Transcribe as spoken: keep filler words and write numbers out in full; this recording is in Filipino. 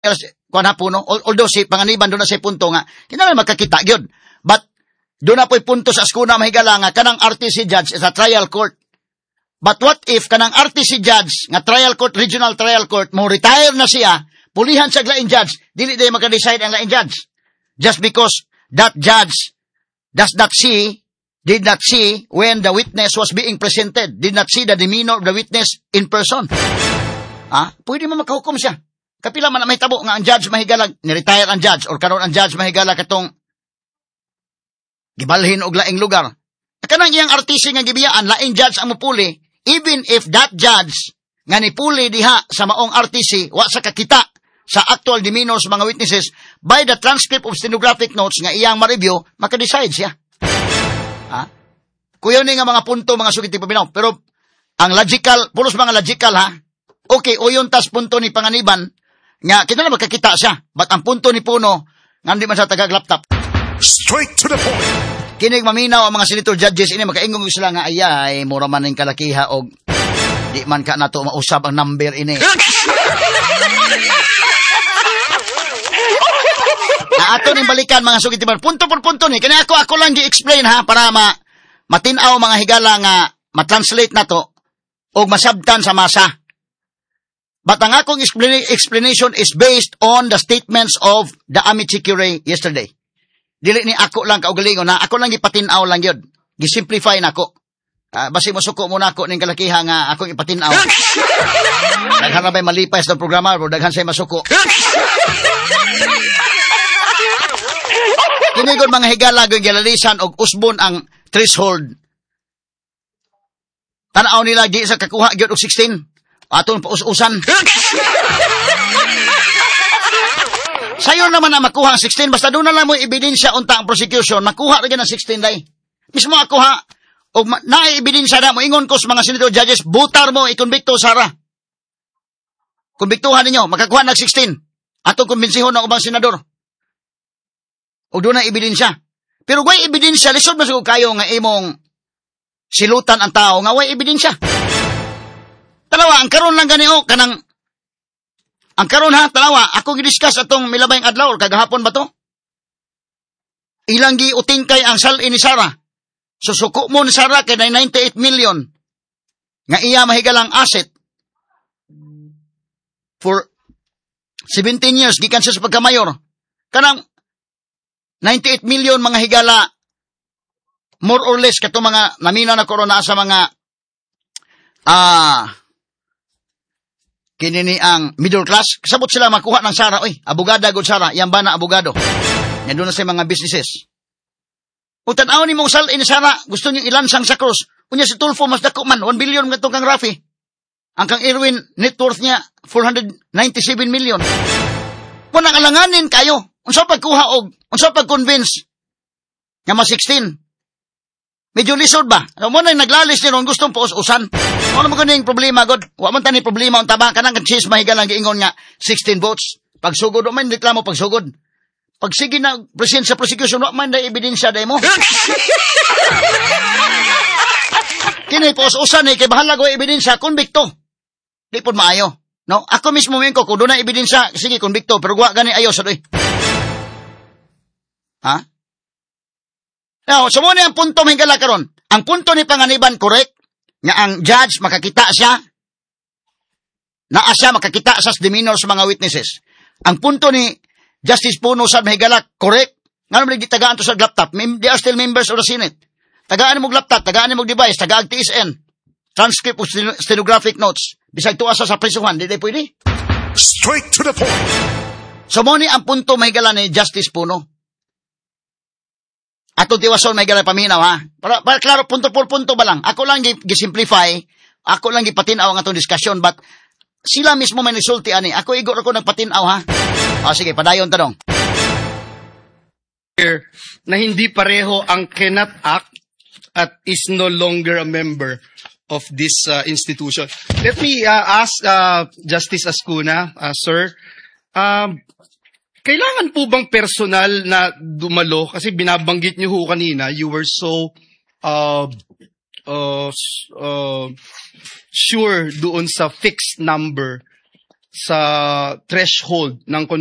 kuan hapuno, although si Panganiban doon na sa punto nga, kinahanglan magkakita gyud. But doon na po'y punto sa Ascuna mahigala nga kanang R T C judge is a trial court. But what if kanang R T C judge nga trial court, regional trial court, mo retire na siya, pulihan sa lain judge, dili day maka-decide ang lain judge. Just because that judge does not see, did not see when the witness was being presented, did not see the demeanor of the witness in person. Ah, pwede mo makahukom siya. Kapila man na may tabo nga ang judge mahigala, ni-retire ang judge, or karon ang judge mahigala katong gibalhin og laing lugar. Kanang iyang R T C nga gibiyaan, laing judge ang mupuli, even if that judge nga nipuli diha sa maong R T C, wa sa kakita sa actual demeanor sa mga witnesses, by the transcript of stenographic notes nga iyang ma-review, maka-decide siya. Ha? Kuya ni nga mga punto, mga sugiti paminaw. Pero, ang logical, pulos mga logical ha, okay, o yun tas punto ni Panganiban, nga, kita na magkakita siya. But ang punto ni Puno, nga hindi man sa tagag-laptop. Straight to the point. Kinig maminaw ang mga senator judges, ini makaingong sila nga, ayay, mura man ng kalakiha, o di man ka na to mausap ang number ini. Na ato ning balikan mga sugiti man. Punto por punto ni. Kani ako, ako lang gi-explain ha, para ma, matinaw mga higala nga, matranslate na to, o masabtan sa masa. But ang akong explanation is based on the statements of the Amici Curie yesterday. Dili ni ako lang kaugalingon na ako lang ipatinaw lang yun. Gisimplify na ako. Uh, basi mo suko muna ako ning kalakiha nga akong ipatinaw. Daghan na ba'y malipay sa programa o daghan sa'y masuko. Kinigod mga higala yung gilalisan og usbon ang threshold. Tanaw nila di sa kakuha gyud og sixteen. Aton paus-usan. Sayo naman na makuha ang sixteen, basta doon na lang mo ebidensya unta ang prosecution, makuha rin ang sixteen day. Mismo ako ha, o na-ebidensya na mo, ingon ko sa mga senator judges, butar mo, ikonbikto Sara. Konbiktuhan ninyo, makakuha ng sixteen. Atong kumbensihon ng ubang senador. O doon na ebidensya. Pero way ebidensya, lisod na siguro kayo nga imong silutan ang tao, nga way ebidensya. Talawa, ang karon lang ganiyo, kanang, ang karon ha, talawa, ako gidiscuss atong milabayng adlaw, kagahapon ba to? Ilang giuting kay ang sal ni Sara. Susuko mo ni Sara kay ninety-eight million, nga iya mahigalang asset, for seventeen years, gikan siya sa pagkamayor. Kanang, ninety-eight million mga higala, more or less, kato mga namina na korona sa mga, ah, uh, kinini ang middle class, kasabot sila makuha ng Sara, oy, abogada gud Sara, yan ba na abogado? Yan doon na sa mga businesses. O tanaw ni mong sal ini Sara, gusto niyo ilansang sa krus, unya si Tulfo mas dako man, one billion nga kang Rafi. Ang kang Irwin, net worth niya, four hundred ninety-seven million. Kung ang alanganin kayo, unsa pagkuha og, unsa pag-convince, nga mas sixteen. Medyo lisod ba? Mo na naglalis ni ron gustong paus-usan. Ano mo ganing problema god? Wa man tani problema unta ba kanang cheese mahigalang giingon nga sixteen votes. Pag sugod man reklamo pag sugod. Pag sige na present sa prosecution wa man day ebidensya day mo. Kini paus-usan ni kay bahala go ebidensya konbikto. Di pud maayo. No, ako mismo men ko kung doon na ebidensya sige konbikto pero wa gani ayo sa doy. Ha? Now, so muna ang punto mahigala karon. Ang punto ni Panganiban, correct? Nga ang judge, makakita siya. Naa siya, makakita sa demeanor sa mga witnesses. Ang punto ni Justice Puno sa mahigala, correct? Nga naman tagaan to sa laptop. They are still members of the Senate. Tagaan mo laptop, tagaan mo device, tagaan T S N. Transcript of stenographic notes. Bisag tuwa sa sa prisuhan, di di pwede? Straight to the point. So muna ang punto mahigala ni Justice Puno. Ato tiwason may galay paminaw ha. Para, para klaro punto por punto ba lang. Ako lang gi-simplify, ako lang gipatinaw ang atong diskusyon but sila mismo may nisulti ani. Ako igor ako nagpatinaw ha. O sige, padayon tanong. Na hindi pareho ang Cannot Act at is no longer a member of this uh, institution. Let me uh, ask uh, Justice Ascuna, uh, sir, um, kailangan po bang personal na dumalo? Kasi binabanggit niyo ho kanina, you were so uh, uh, uh, sure doon sa fixed number sa threshold ng